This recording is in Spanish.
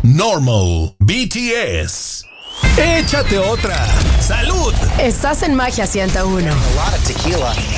Normal, BTS. Échate otra. Salud. Estás en Magia 101. A lot of tequila.